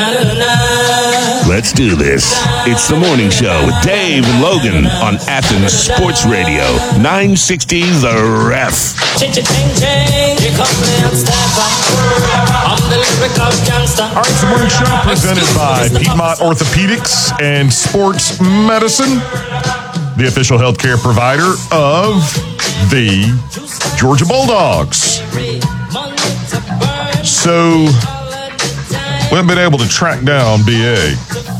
Let's do this. It's the morning show with Dave and Logan on Athens Sports Radio, 960 The Ref. All right, it's the morning show presented by Piedmont Orthopedics and Sports Medicine, the official healthcare provider of the Georgia Bulldogs. So, we haven't been able to track down BA.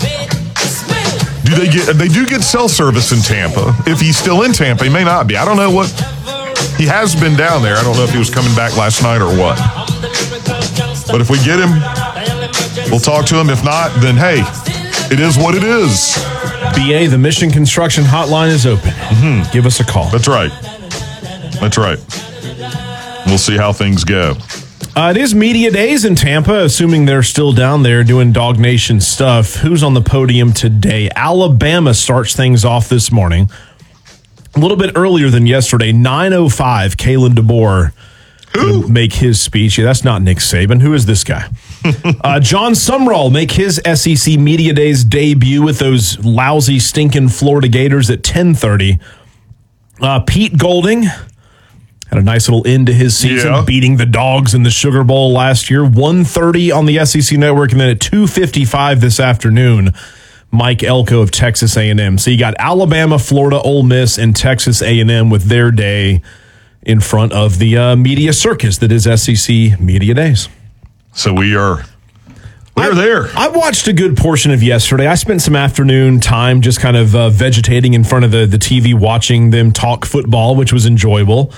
They do get cell service in Tampa. If he's still in Tampa, he may not be. I don't know what. He has been down there. I don't know if he was coming back last night or what. But if we get him, we'll talk to him. If not, then hey, it is what it is. BA, the Mission Construction Hotline is open. Mm-hmm. Give us a call. That's right. That's right. We'll see how things go. It is media days in Tampa, assuming they're still down there doing Dog Nation stuff. Who's on the podium today? Alabama starts things off this morning. A little bit earlier than yesterday, 9:05, Kalen DeBoer will make his speech. Yeah, that's not Nick Saban. Who is this guy? John Sumrall make his SEC Media Days debut with those lousy, stinking Florida Gators at 10:30. Pete Golding had a nice little end to his season, beating the Dogs in the Sugar Bowl last year. 1:30 on the SEC Network, and then at 2:55 this afternoon, Mike Elko of Texas A&M. So you got Alabama, Florida, Ole Miss, and Texas A&M with their day in front of the media circus that is SEC Media Days. So we're there. I watched a good portion of yesterday. I spent some afternoon time just kind of vegetating in front of the TV, watching them talk football, which was enjoyable.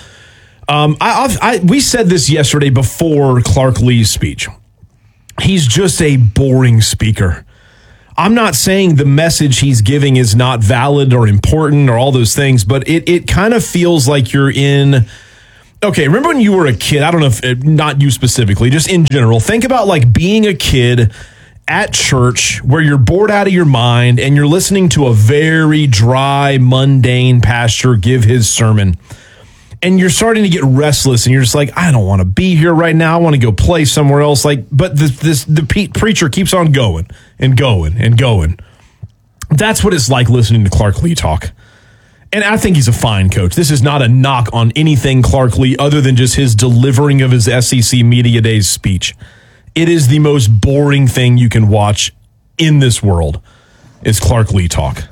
We said this yesterday before Clark Lea's speech. He's just a boring speaker. I'm not saying the message he's giving is not valid or important or all those things, but it kind of feels like you're in. Okay, remember when you were a kid? I don't know if not you specifically, just in general. Think about like being a kid at church where you're bored out of your mind and you're listening to a very dry, mundane pastor give his sermon. And you're starting to get restless, and you're just like, I don't want to be here right now. I want to go play somewhere else. Like, but the preacher keeps on going and going and going. That's what it's like listening to Clark Lea talk. And I think he's a fine coach. This is not a knock on anything Clark Lea other than just his delivering of his SEC Media Days speech. It is the most boring thing you can watch in this world is Clark Lea talk.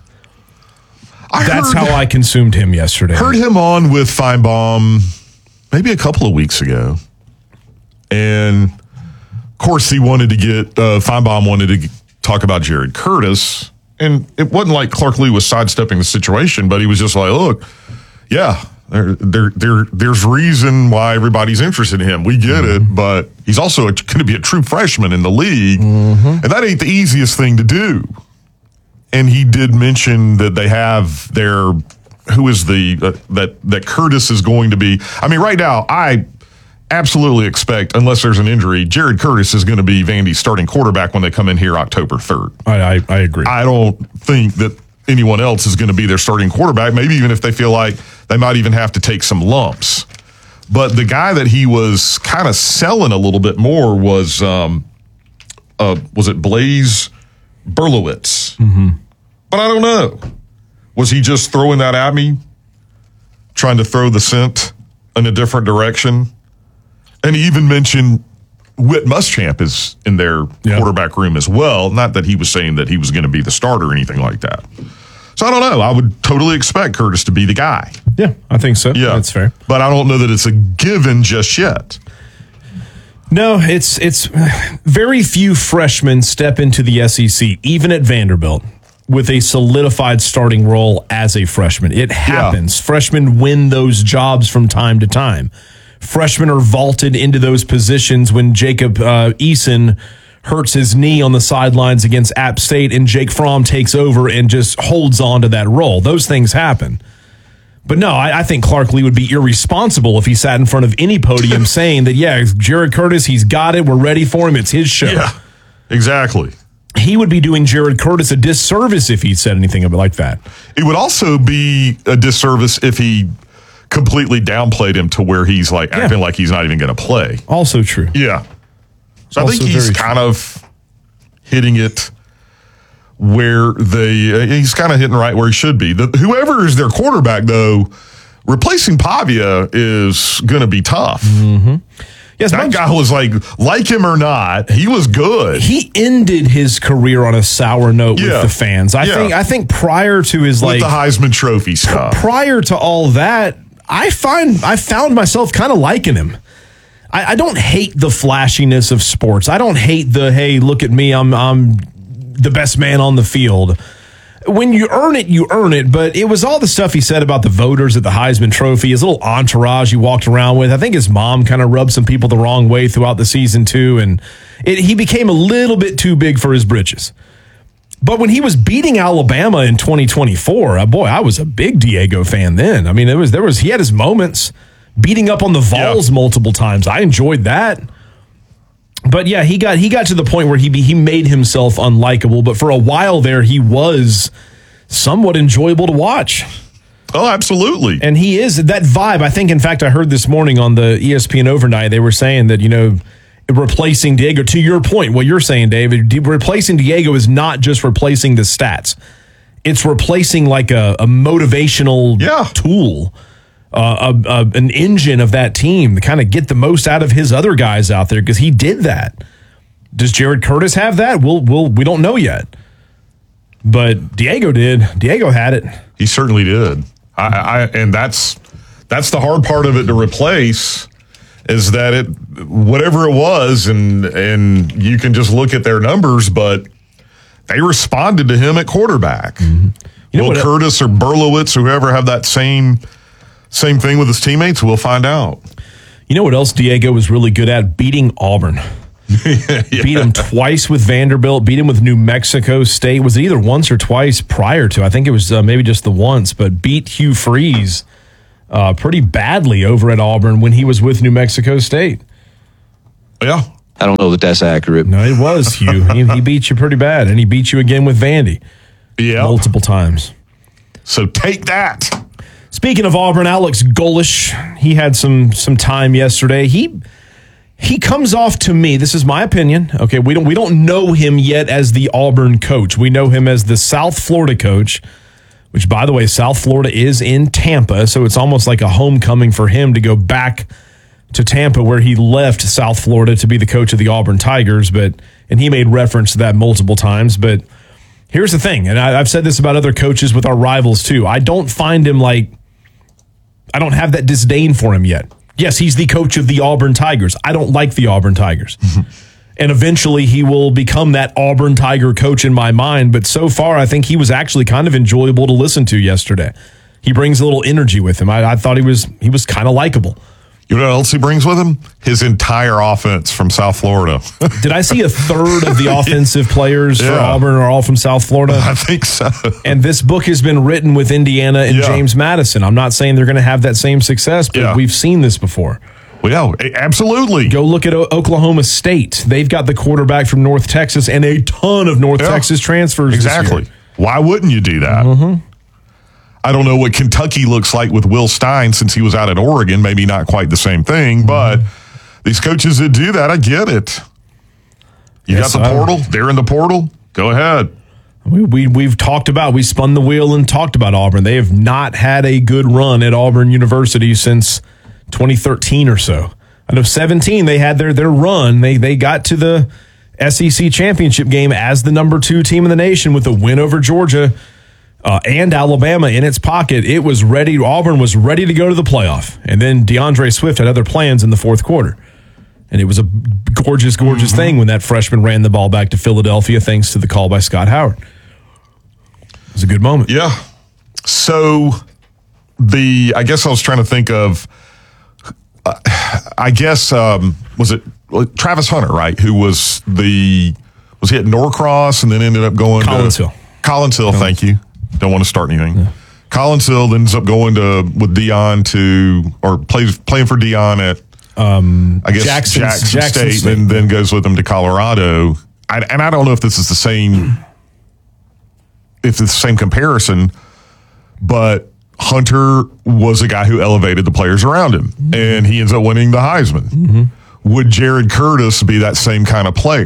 That's how I consumed him yesterday. Heard him on with Feinbaum maybe a couple of weeks ago. And, of course, he wanted to get Feinbaum wanted to talk about Jared Curtis. And it wasn't like Clark Lea was sidestepping the situation, but he was just like, look, yeah, there's reason why everybody's interested in him. We get it, but he's also going to be a true freshman in the league. And that ain't the easiest thing to do. And he did mention that they have their, who is the, that Curtis is going to be. I mean, right now, I absolutely expect, unless there's an injury, Jared Curtis is going to be Vandy's starting quarterback when they come in here October 3rd. I agree. I don't think that anyone else is going to be their starting quarterback, maybe even if they feel like they might even have to take some lumps. But the guy that he was kind of selling a little bit more was it Blaze Berlowitz? But I don't know. Was he just throwing that at me? Trying to throw the scent in a different direction? And he even mentioned Whit Muschamp is in their quarterback room as well. Not that he was saying that he was going to be the starter or anything like that. So I don't know. I would totally expect Curtis to be the guy. Yeah, I think so. Yeah, that's fair. But I don't know that it's a given just yet. No, it's very few freshmen step into the SEC, even at Vanderbilt, with a solidified starting role as a freshman. It happens. Yeah. Freshmen win those jobs from time to time. Freshmen are vaulted into those positions when Jacob Eason hurts his knee on the sidelines against App State and Jake Fromm takes over and just holds on to that role. Those things happen. But no, I think Clark Lea would be irresponsible if he sat in front of any podium saying that, yeah, Jared Curtis, he's got it. We're ready for him. It's his show. Yeah, exactly. He would be doing Jared Curtis a disservice if he said anything like that. It would also be a disservice if he completely downplayed him to where he's like acting like he's not even going to play. Also true. Yeah. So I think he's kind of, hitting it where he's kind of hitting right where he should be. Whoever is their quarterback, though, replacing Pavia is going to be tough. Mm-hmm. Yes, that guy was like him or not, he was good. He ended his career on a sour note with the fans. I think prior to his with the Heisman Trophy stuff, prior to all that, I found myself kind of liking him. I don't hate the flashiness of sports. I don't hate the, hey, look at me, I'm the best man on the field. When you earn it, you earn it. But it was all the stuff he said about the voters at the Heisman Trophy, his little entourage he walked around with. I think his mom kind of rubbed some people the wrong way throughout the season, too. And he became a little bit too big for his britches. But when he was beating Alabama in 2024, boy, I was a big Diego fan then. I mean, he had his moments, beating up on the Vols multiple times. I enjoyed that. But yeah, he got to the point where he made himself unlikable. But for a while there, he was somewhat enjoyable to watch. Oh, absolutely. And he is that vibe. I think, in fact, I heard this morning on the ESPN Overnight, they were saying that, replacing Diego, to your point, what you're saying, David, replacing Diego is not just replacing the stats. It's replacing like a motivational tool. An engine of that team to kind of get the most out of his other guys out there, because he did that. Does Jared Curtis have that? We don't know yet. But Diego did. Diego had it. He certainly did. And that's the hard part of it to replace, is that whatever it was, and you can just look at their numbers, but they responded to him at quarterback. Mm-hmm. Will Curtis or Berlowitz, whoever, have that same thing with his teammates? We'll find out. You know what else Diego was really good at? Beating Auburn. Beat him twice with Vanderbilt. Beat him with New Mexico State. Was it either once or twice prior to? I think it was maybe just the once, but beat Hugh Freeze pretty badly over at Auburn when he was with New Mexico State. Yeah. I don't know that that's accurate. No, it was Hugh. He beat you pretty bad, and he beat you again with Vandy. Yeah. Multiple times. So take that. Speaking of Auburn, Alex Golesh, he had some time yesterday. He comes off to me, this is my opinion. Okay, we don't know him yet as the Auburn coach. We know him as the South Florida coach, which, by the way, South Florida is in Tampa, so it's almost like a homecoming for him to go back to Tampa, where he left South Florida to be the coach of the Auburn Tigers. And he made reference to that multiple times. But here's the thing, and I've said this about other coaches with our rivals too. I don't have that disdain for him yet. Yes, he's the coach of the Auburn Tigers. I don't like the Auburn Tigers. And eventually he will become that Auburn Tiger coach in my mind. But so far, I think he was actually kind of enjoyable to listen to yesterday. He brings a little energy with him. I thought he was kind of likable. You know what else he brings with him? His entire offense from South Florida. Did I see a third of the offensive players for Auburn are all from South Florida? I think so. And this book has been written with Indiana and James Madison. I'm not saying they're going to have that same success, but we've seen this before. Well, yeah, absolutely. Go look at Oklahoma State. They've got the quarterback from North Texas and a ton of North Texas transfers. Exactly. Why wouldn't you do that? Mm-hmm. I don't know what Kentucky looks like with Will Stein since he was out at Oregon. Maybe not quite the same thing, but these coaches that do that, I get it. You got the portal. They're in the portal. Go ahead. We've talked about, we spun the wheel and talked about Auburn. They have not had a good run at Auburn University since 2013 or so. I know 17, they had their run. They got to the SEC championship game as the number 2 team in the nation with a win over Georgia. And Alabama in its pocket. It was ready. Auburn was ready to go to the playoff. And then DeAndre Swift had other plans in the fourth quarter. And it was a gorgeous thing when that freshman ran the ball back to Philadelphia thanks to the call by Scott Howard. It was a good moment. Yeah. So I guess I was trying to think of, was it Travis Hunter, right? Who was he at Norcross and then ended up going to Collinsville, thank you. Don't want to start anything. Yeah. Collinsville ends up going with Dion playing for Dion at Jackson State, and then goes with him to Colorado. I don't know if this is the same, if it's the same comparison, but Hunter was a guy who elevated the players around him, and he ends up winning the Heisman. Mm-hmm. Would Jared Curtis be that same kind of player?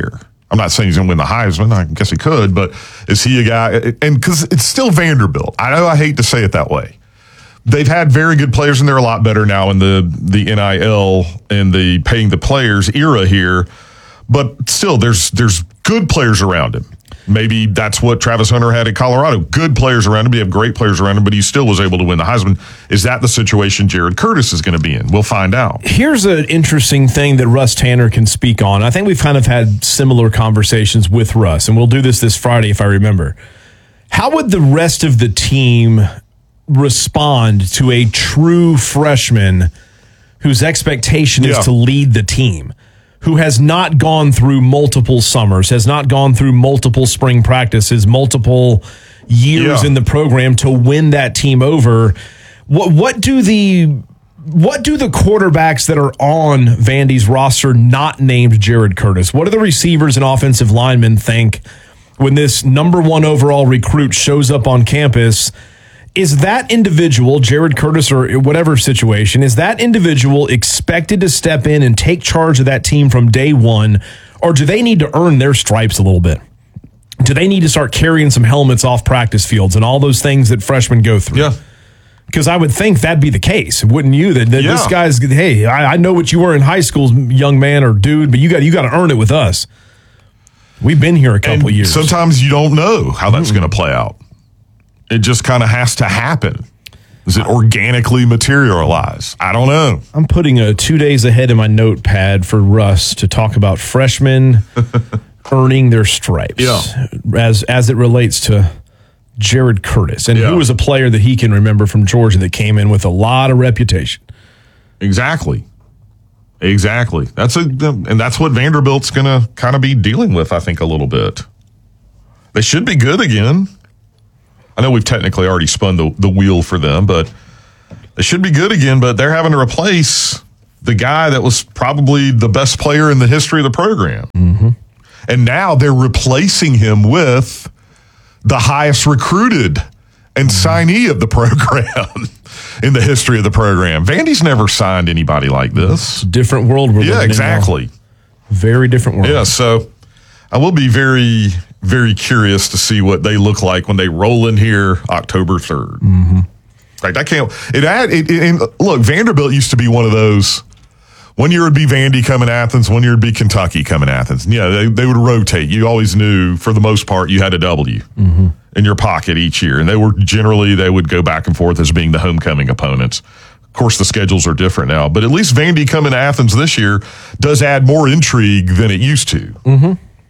I'm not saying he's going to win the Heisman. I guess he could, but is he a guy? And because it's still Vanderbilt. I know I hate to say it that way. They've had very good players, and they're a lot better now in the NIL and the paying the players era here. But still, there's good players around him. Maybe that's what Travis Hunter had at Colorado. Good players around him. You have great players around him, but he still was able to win the Heisman. Is that the situation Jared Curtis is going to be in? We'll find out. Here's an interesting thing that Russ Tanner can speak on. I think we've kind of had similar conversations with Russ, and we'll do this Friday if I remember. How would the rest of the team respond to a true freshman whose expectation is to lead the team, who has not gone through multiple summers, has not gone through multiple spring practices, multiple years in the program to win that team over? What do the quarterbacks that are on Vandy's roster not named Jared Curtis? What do the receivers and offensive linemen think when this number 1 overall recruit shows up on campus? Is that individual, Jared Curtis or whatever situation, is that individual expected to step in and take charge of that team from day one, or do they need to earn their stripes a little bit? Do they need to start carrying some helmets off practice fields and all those things that freshmen go through? Yeah. Because I would think that'd be the case, wouldn't you? That this guy's, hey, I know what you were in high school, young man or dude, but you got to earn it with us. We've been here a couple years. Sometimes you don't know how that's going to play out. It just kind of has to happen. Does it organically materialize? I don't know. I'm putting 2 days ahead in my notepad for Russ to talk about freshmen earning their stripes as it relates to Jared Curtis, and who was a player that he can remember from Georgia that came in with a lot of reputation. Exactly. That's what Vanderbilt's going to kind of be dealing with, I think, a little bit. They should be good again. I know we've technically already spun the wheel for them, but they should be good again. But they're having to replace the guy that was probably the best player in the history of the program. Mm-hmm. And now they're replacing him with the highest recruited and signee of the program in the history of the program. Vandy's never signed anybody like this. It's a different world we're living in now. Exactly. Very different world. Yeah, so I will be very, very curious to see what they look like when they roll in here October 3rd. Mm-hmm. Like, I can't. Look, Vanderbilt used to be one of those. One year it would be Vandy coming to Athens. One year it would be Kentucky coming to Athens. Yeah, they would rotate. You always knew, for the most part, you had a W in your pocket each year. And they would go back and forth as being the homecoming opponents. Of course, the schedules are different now. But at least Vandy coming to Athens this year does add more intrigue than it used to. Mm-hmm.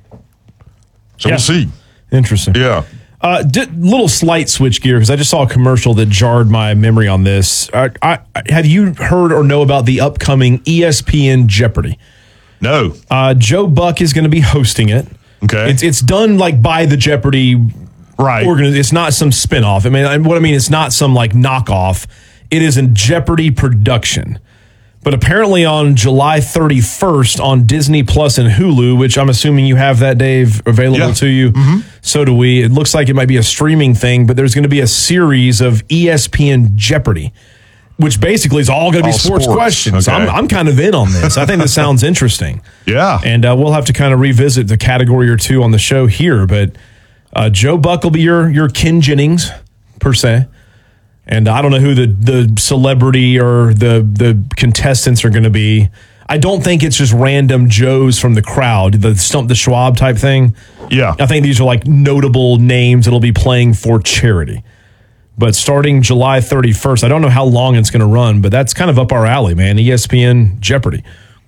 So we'll see. Interesting. Yeah. Little slight switch gear, because I just saw a commercial that jarred my memory on this. Have you heard or know about the upcoming ESPN Jeopardy? No. Joe Buck is going to be hosting it. Okay. It's done like by the Jeopardy organization. It's not some spinoff. It's not some like knockoff. It is a Jeopardy production. But apparently on July 31st on Disney Plus and Hulu, which I'm assuming you have that, Dave, available to you. Mm-hmm. So do we. It looks like it might be a streaming thing, but there's going to be a series of ESPN Jeopardy, which basically is all going to be sports questions. Okay. I'm kind of in on this. I think this sounds interesting. Yeah. And we'll have to kind of revisit the category or two on the show here. But Joe Buck will be your Ken Jennings, per se. And I don't know who the celebrity or the contestants are going to be. I don't think it's just random Joes from the crowd, the Stump the Schwab type thing. Yeah. I think these are like notable names that'll be playing for charity. But starting July 31st, I don't know how long it's going to run, but that's kind of up our alley, man. ESPN Jeopardy.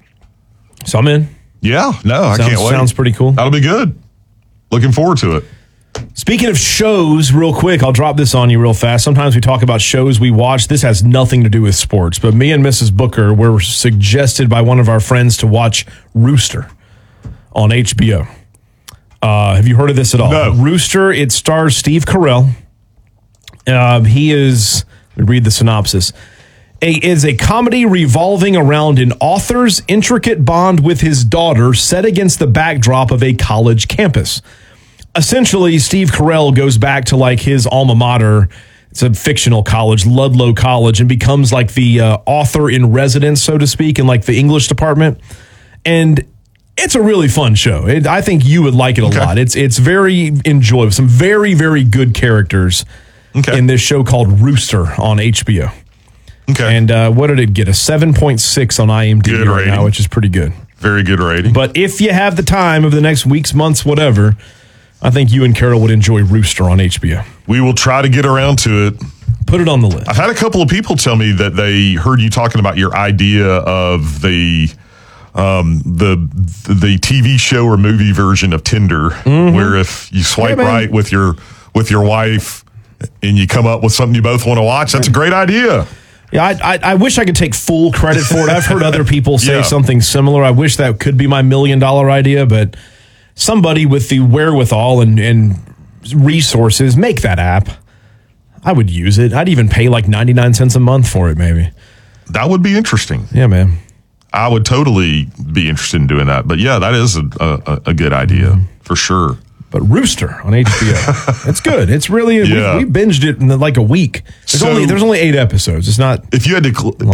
So I'm in. Yeah. No, I can't wait. Sounds pretty cool. That'll be good. Looking forward to it. Speaking of shows, real quick, I'll drop this on you real fast. Sometimes we talk about shows we watch. This has nothing to do with sports, but me and Mrs. Booker were suggested by one of our friends to watch Rooster on HBO. Have you heard of this at all? No. Rooster, it stars Steve Carell. He is, let me read the synopsis, is a comedy revolving around an author's intricate bond with his daughter set against the backdrop of a college campus. Essentially, Steve Carell goes back to like his alma mater. It's a fictional college, Ludlow College, and becomes like the author in residence, so to speak, in like the English department. And It's a really fun show. I think you would like it a Okay. lot. It's very enjoyable. Some very, very good characters Okay. in this show called Rooster on HBO. Okay. And what did it get? A 7.6 on IMDb Good right rating. now, which is pretty good. Very good rating. But if you have the time over the next weeks, months, whatever, I think you and Carol would enjoy Rooster on HBO. We will try to get around to it. Put it on the list. I've had a couple of people tell me that they heard you talking about your idea of the TV show or movie version of Tinder, where if you swipe man. right with your wife and you come up with something you both want to watch, that's a great idea. Yeah, I wish I could take full credit for it. I've heard other people say Yeah. something similar. I wish that could be my $1 million idea, but somebody with the wherewithal and resources, make that app. I would use it. I'd even pay like 99 cents a month for it, maybe. That would be interesting. Yeah, man. I would totally be interested in doing that. But yeah, that is a good idea for sure. But Rooster on HBO, it's good. It's really Yeah. we binged it in like a week. There's only 8 episodes. It's not. If you had to,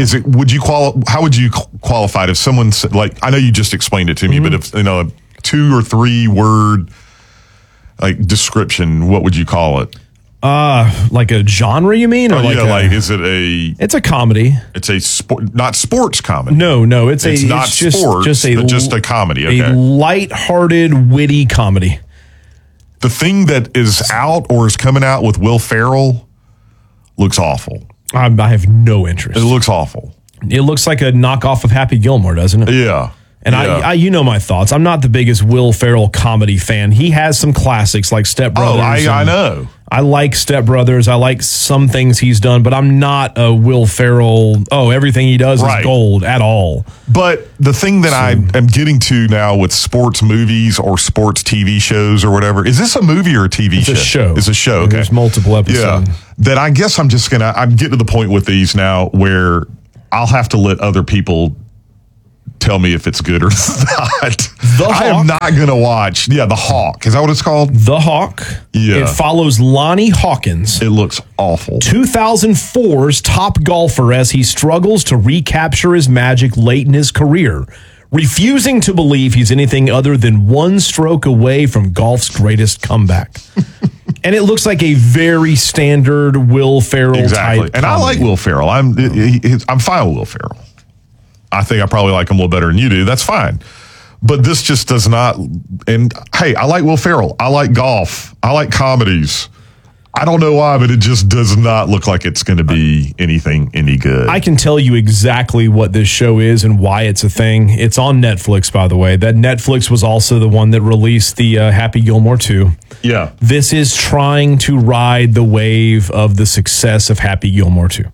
how would you qualify it if someone said, like, I know you just explained it to me, but if, a 2 or 3 word like description, what would you call it? Like a genre, you mean? Or Is it it's a comedy. it's a sport, not sports comedy. No, it's not sports, but just a comedy. Okay. A lighthearted, witty comedy. The thing that is out or is coming out with Will Ferrell looks awful. I have no interest. It looks awful. It looks like a knockoff of Happy Gilmore, doesn't it? Yeah. And yeah. I you know my thoughts. I'm not the biggest Will Ferrell comedy fan. He has some classics like Step Brothers. I know. I like Step Brothers. I like some things he's done, but I'm not a Will Ferrell, everything he does Right. is gold at all. But the thing that I am getting to now with sports movies or sports TV shows or whatever, is this a movie or a TV It's a show. It's a show. Okay. There's multiple episodes. Yeah. That I guess I'm getting to the point with these now where I'll have to let other people tell me if it's good or not. I am not going to watch. Yeah, The Hawk. Is that what it's called? The Hawk. Yeah. It follows Lonnie Hawkins, It looks awful. 2004's top golfer, as he struggles to recapture his magic late in his career, refusing to believe he's anything other than one stroke away from golf's greatest comeback. And it looks like a very standard Will Ferrell Exactly. type And I like comedy. Will Ferrell. I'm fine with Will Ferrell. I think I probably like him a little better than you do. That's fine. But this just does not. And hey, I like Will Ferrell. I like golf. I like comedies. I don't know why, but it just does not look like it's going to be any good. I can tell you exactly what this show is and why it's a thing. It's on Netflix, by the way. That Netflix was also the one that released the Happy Gilmore 2. Yeah. This is trying to ride the wave of the success of Happy Gilmore 2.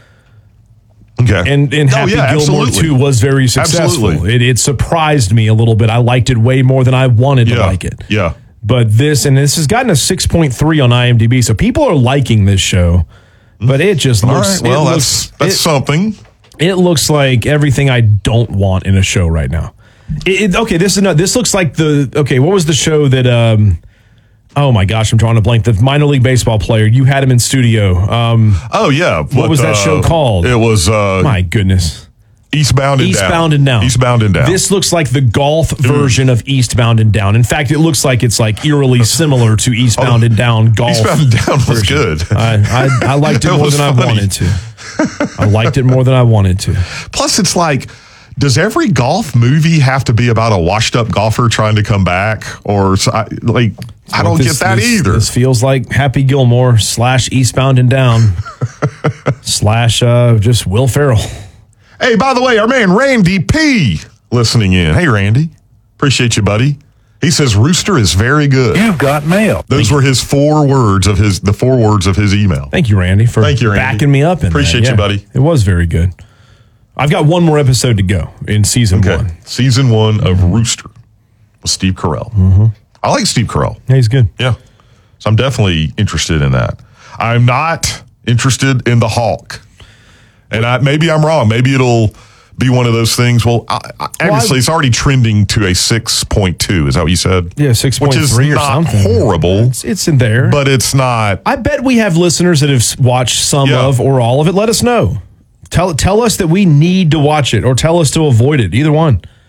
Okay. And Happy Gilmore 2 was very successful. Absolutely. It surprised me a little bit. I liked it way more than I wanted to like it. Yeah. But this has gotten a 6.3 on IMDb, so people are liking this show. But it just All looks. right. Well, that's something. It looks like everything I don't want in a show right now. This looks like what was the show that oh my gosh, I'm drawing a blank. The minor league baseball player, you had him in studio. Oh yeah. What was that show called? It was My goodness. Eastbound and Down. Eastbound and Down. This looks like the golf version of Eastbound and Down. In fact, it looks like it's like eerily similar to Eastbound and Down golf. Eastbound and Down was version. good. I liked it more was than I funny. wanted to. I liked it more than I wanted to. Plus, it's like, does every golf movie have to be about a washed-up golfer trying to come back? Or I don't get that either. This feels like Happy Gilmore / Eastbound and Down / just Will Ferrell. Hey, by the way, our man Randy P. listening in. Hey, Randy. Appreciate you, buddy. He says Rooster is very good. You've got mail. Those were the 4 words of his email. Thank you, Randy, for backing me up. Appreciate you, buddy. It was very good. I've got one more episode to go in season 1. Season 1 of Rooster with Steve Carell. Mm-hmm. I like Steve Carell. Yeah, he's good. Yeah. So I'm definitely interested in that. I'm not interested in The Hawk. And maybe I'm wrong. Maybe it'll be one of those things. Well, obviously, it's already trending to a 6.2. Is that what you said? Yeah, 6.3 Which is or not something. horrible. It's in there. But it's not. I bet we have listeners that have watched some of or all of it. Let us know. Tell us that we need to watch it or tell us to avoid it. Either one.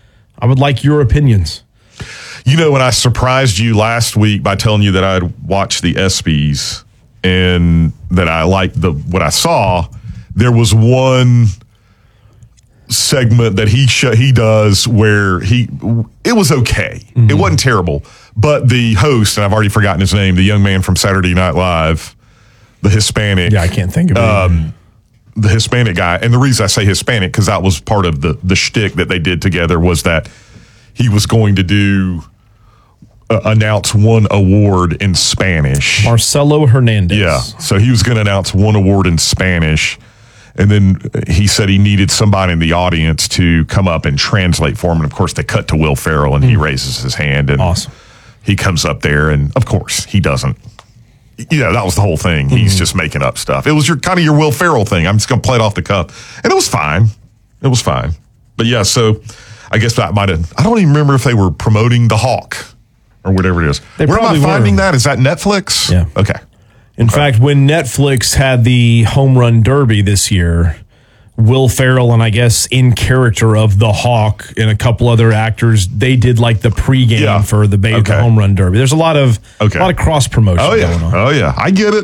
I would like your opinions. You know, when I surprised you last week by telling you that I had watched the ESPYs and that I liked what I saw, there was one segment that he does where it was okay. Mm-hmm. It wasn't terrible, but the host, and I've already forgotten his name, the young man from Saturday Night Live, the Hispanic. Yeah, I can't think of it. The Hispanic guy, and the reason I say Hispanic because that was part of the shtick that they did together was that he was going to announce one award in Spanish. Marcelo Hernandez. Yeah, so he was going to announce one award in Spanish, and then he said he needed somebody in the audience to come up and translate for him. And of course, they cut to Will Ferrell, and he raises his hand, and awesome. He comes up there, and of course, he doesn't. That was the whole thing. He's just making up stuff. It was your Will Ferrell thing. I'm just going to play it off the cuff. And it was fine. But yeah, so I guess that might have, I don't even remember if they were promoting The Hawk or whatever it is. Where am I finding that? Is that Netflix? Yeah. Okay. In fact, when Netflix had the Home Run Derby this year, Will Ferrell and I guess in character of the Hawk and a couple other actors, they did like the pregame for the Home Run Derby. There's a lot of cross promotion going on. Oh yeah, I get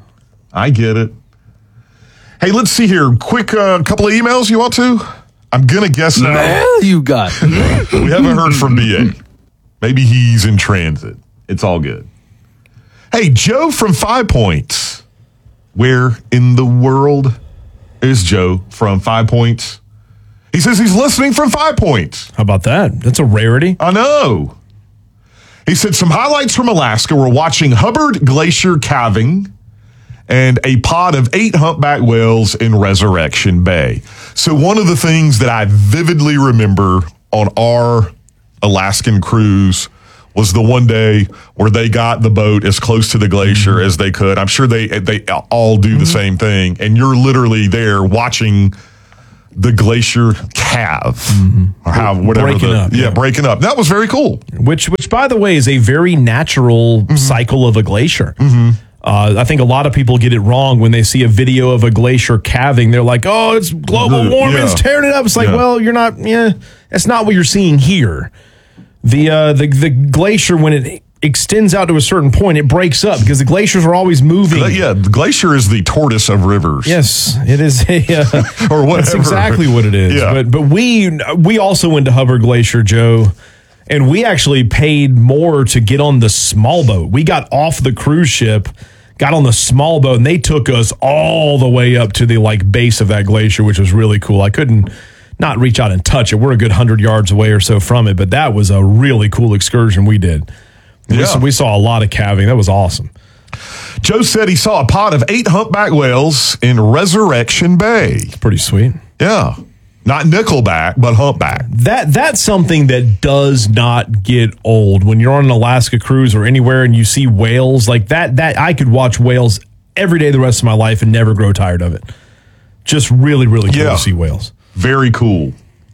it. Hey, let's see here. Quick couple of emails you want to? I'm gonna guess now. Man, you got. We haven't heard from BA. Maybe he's in transit. It's all good. Hey, Joe from 5 Points. Where in the world is Joe from 5 Points? He says he's listening from 5 Points. How about that? That's a rarity. I know. He said some highlights from Alaska. We're watching Hubbard Glacier calving and a pod of 8 humpback whales in Resurrection Bay. So one of the things that I vividly remember on our Alaskan cruise was the one day where they got the boat as close to the glacier as they could. I'm sure they all do the same thing. And you're literally there watching the glacier calve. Or breaking up. Yeah, breaking up. That was very cool. Which, by the way, is a very natural cycle of a glacier. I think a lot of people get it wrong when they see a video of a glacier calving. They're like, oh, it's global warming, it's tearing it up. It's like, well, you're not, that's not what you're seeing here. The glacier, when it extends out to a certain point, it breaks up because the glaciers are always moving. The glacier is the tortoise of rivers. Yes, it is or whatever. That's exactly what it is. Yeah. But we also went to Hubbard Glacier, Joe, and we actually paid more to get on the small boat. We got off the cruise ship, got on the small boat, and they took us all the way up to the base of that glacier, which was really cool. I couldn't not reach out and touch it. We're a good 100 yards away or so from it, but that was a really cool excursion we did. We saw a lot of calving. That was awesome. Joe said he saw a pod of 8 humpback whales in Resurrection Bay. It's pretty sweet. Yeah. Not nickelback, but humpback. That's something that does not get old. When you're on an Alaska cruise or anywhere and you see whales like that I could watch whales every day the rest of my life and never grow tired of it. Just really, really cool to see whales. Very cool.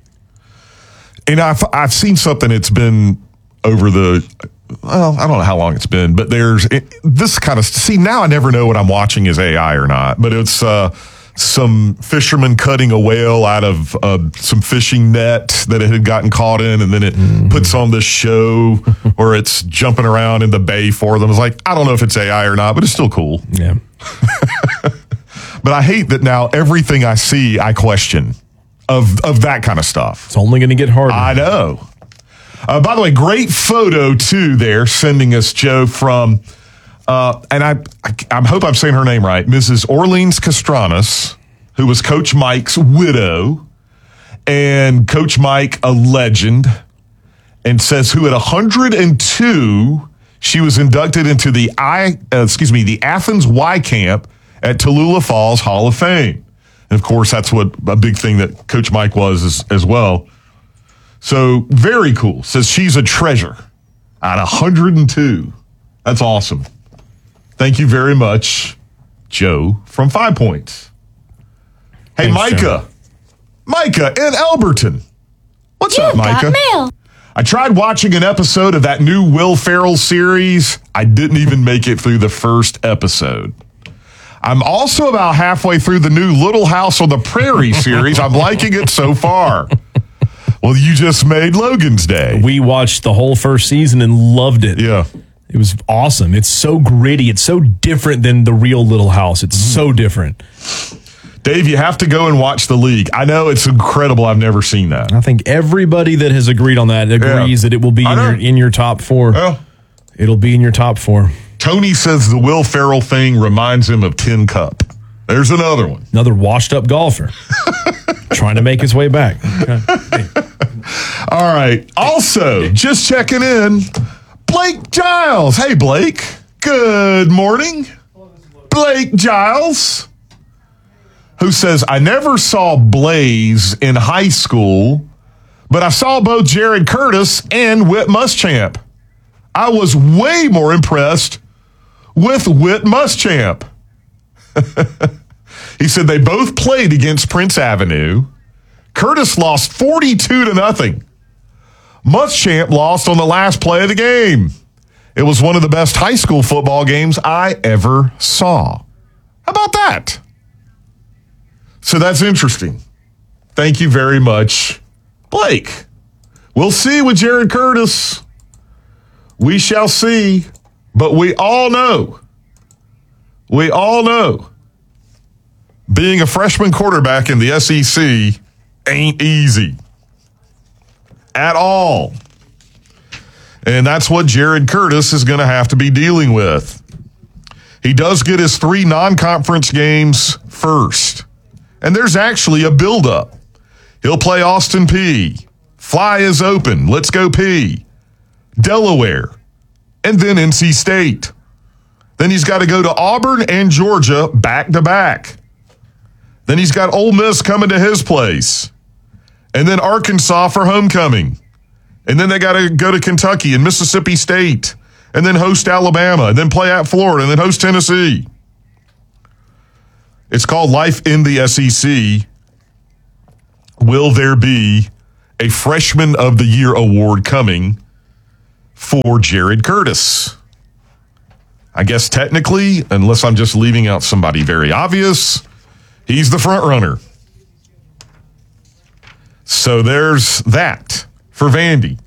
And I've seen something that's been over I don't know how long it's been, but there's this kind of, now I never know what I'm watching is AI or not, but it's some fisherman cutting a whale out of some fishing net that it had gotten caught in, and then it puts on this show where it's jumping around in the bay for them. It's like, I don't know if it's AI or not, but it's still cool. Yeah. But I hate that now everything I see, I question of that kind of stuff. It's only going to get harder. I know. By the way, great photo too there, sending us Joe from, and I hope I'm saying her name right, Mrs. Orleans Castranas, who was Coach Mike's widow, and Coach Mike, a legend, and says who at 102, she was inducted into the Athens Y Camp at Tallulah Falls Hall of Fame. And of course, that's what a big thing that Coach Mike was as well. So very cool. Says she's a treasure at 102. That's awesome. Thank you very much, Joe from 5 Points. Hey, thanks, Micah. Joe. Micah in Elberton. What's up, Micah? Mail. I tried watching an episode of that new Will Ferrell series. I didn't even make it through the first episode. I'm also about halfway through the new Little House on the Prairie series. I'm liking it so far. Well, you just made Logan's day. We watched the whole first season and loved it. Yeah. It was awesome. It's so gritty. It's so different than the real Little House. It's so different. Dave, you have to go and watch The League. I know it's incredible. I've never seen that. I think everybody that has agreed on that agrees that it will be in your top 4. Well, it'll be in your top 4. Tony says the Will Ferrell thing reminds him of Tin Cup. There's another one. Another washed-up golfer trying to make his way back. Okay. Hey. All right. Also, just checking in, Blake Giles. Hey, Blake. Good morning. Blake Giles, who says, I never saw Blaze in high school, but I saw both Jared Curtis and Whit Muschamp. I was way more impressed with Whit Muschamp. He said they both played against Prince Avenue. Curtis lost 42-0. Muschamp lost on the last play of the game. It was one of the best high school football games I ever saw. How about that? So that's interesting. Thank you very much, Blake. We'll see with Jared Curtis. We shall see. But we all know, being a freshman quarterback in the SEC ain't easy at all. And that's what Jared Curtis is going to have to be dealing with. He does get his 3 non-conference games first. And there's actually a buildup. He'll play Austin Peay. Fly is open. Let's go P. Delaware. And then NC State. Then he's got to go to Auburn and Georgia back-to-back. Then he's got Ole Miss coming to his place. And then Arkansas for homecoming. And then they got to go to Kentucky and Mississippi State. And then host Alabama. And then play at Florida. And then host Tennessee. It's called Life in the SEC. Will there be a Freshman of the Year award coming for Jared Curtis? I guess technically, unless I'm just leaving out somebody very obvious, he's the front runner. So there's that for Vandy.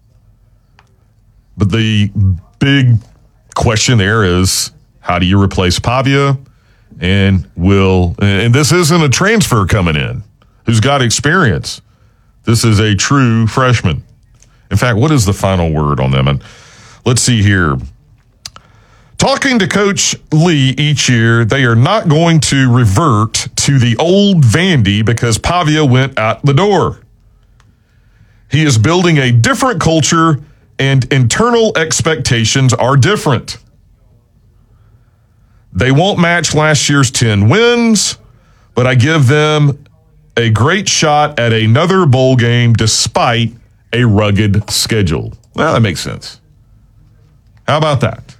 But the big question there is, how do you replace Pavia? And this isn't a transfer coming in who's got experience. This is a true freshman. In fact, what is the final word on them? And let's see here. Talking to Coach Lee each year, they are not going to revert to the old Vandy because Pavia went out the door. He is building a different culture and internal expectations are different. They won't match last year's 10 wins, but I give them a great shot at another bowl game despite a rugged schedule. Well, that makes sense. How about that?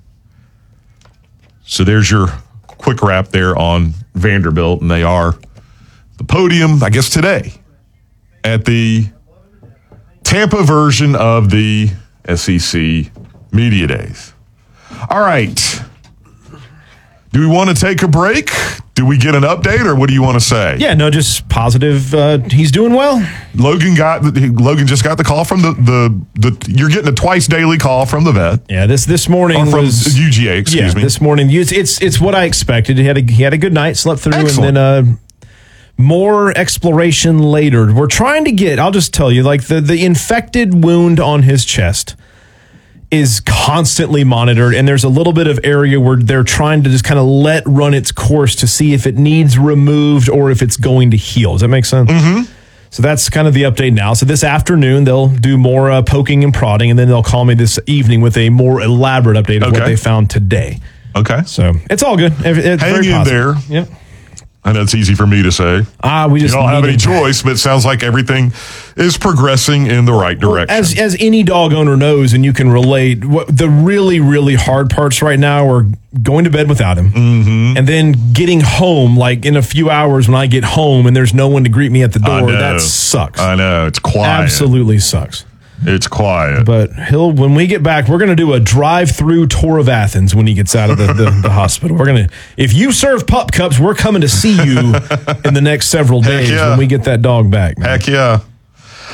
So there's your quick wrap there on Vanderbilt, and they are the podium, I guess, today at the Tampa version of the SEC Media Days. All right. Do we want to take a break? Do we get an update, or what do you want to say? Yeah, no, just positive. He's doing well. Logan just got the call from the you're getting a twice daily call from the vet. Yeah, this morning from was UGA. Excuse me. This morning it's what I expected. He had a good night, slept through, Excellent. and then more exploration later. We're trying to get. I'll just tell you, like the infected wound on his chest is constantly monitored, and there's a little bit of area where they're trying to just kind of let run its course to see if it needs removed or if it's going to heal. Does that make sense? Mm-hmm. So that's kind of the update now. So this afternoon, they'll do more poking and prodding, and then they'll call me this evening with a more elaborate update of what they found today. Okay. So it's all good. It's Hang very in positive. there. Yep. I know it's easy for me to say. We just don't have any choice, but it sounds like everything is progressing in the right direction. As any dog owner knows, and you can relate, what the really, really hard parts right now are going to bed without him, and then getting home, like in a few hours when I get home and there's no one to greet me at the door. That sucks. I know. It's quiet. Absolutely sucks. It's quiet. But when we get back, we're going to do a drive-through tour of Athens when he gets out of the hospital. We're going to, if you serve pup cups, we're coming to see you in the next several days when we get that dog back. Man. Heck yeah.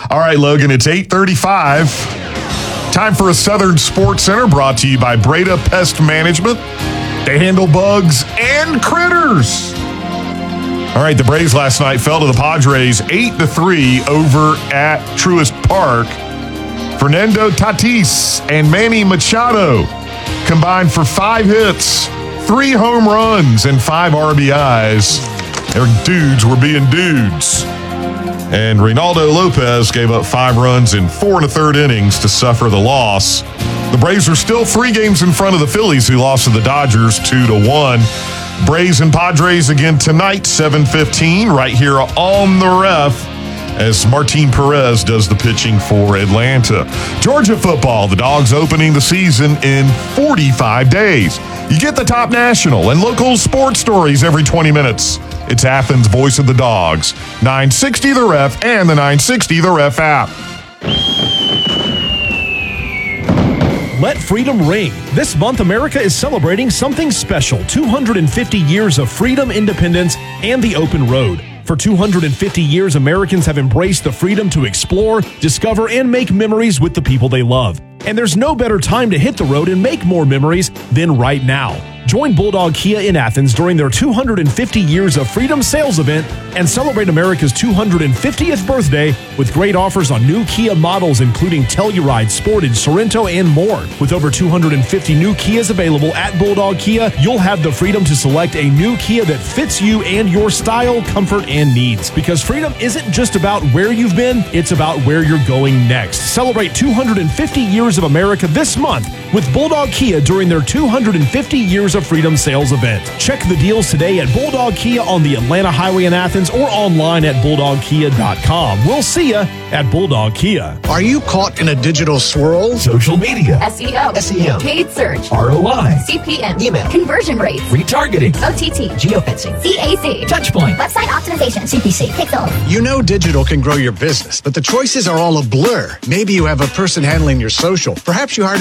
All right, Logan, it's 8:35. Time for a Southern Sports Center brought to you by Breda Pest Management. They handle bugs and critters. All right, the Braves last night fell to the Padres 8-3 over at Truist Park. Fernando Tatis and Manny Machado combined for 5 hits, 3 home runs, and 5 RBIs. Their dudes were being dudes. And Reynaldo Lopez gave up 5 runs in 4 1/3 innings to suffer the loss. The Braves are still 3 games in front of the Phillies, who lost to the Dodgers 2-1. Braves and Padres again tonight, 7:15, right here on the Ref, as Martin Perez does the pitching for Atlanta. Georgia football, the Dogs opening the season in 45 days. You get the top national and local sports stories every 20 minutes. It's Athens' Voice of the Dogs, 960 The Ref and the 960 The Ref app. Let freedom ring. This month, America is celebrating something special. 250 years of freedom, independence, and the open road. For 250 years, Americans have embraced the freedom to explore, discover, and make memories with the people they love. And there's no better time to hit the road and make more memories than right now. Join Bulldog Kia in Athens during their 250 Years of Freedom sales event and celebrate America's 250th birthday with great offers on new Kia models, including Telluride, Sportage, Sorento, and more. With over 250 new Kias available at Bulldog Kia, you'll have the freedom to select a new Kia that fits you and your style, comfort, and needs. Because freedom isn't just about where you've been, it's about where you're going next. Celebrate 250 Years of America this month with Bulldog Kia during their 250 Years of Freedom sales event. Check the deals today at Bulldog Kia on the Atlanta Highway in Athens or online at bulldogkia.com. We'll see you at Bulldog Kia. Are you caught in a digital swirl? Social media, SEO, paid search, ROI, CPM, email, conversion rates, retargeting, OTT, geofencing, CAC, touchpoint, website optimization, CPC, Pixel. You know digital can grow your business, but the choices are all a blur. Maybe you have a person handling your social. Perhaps you hired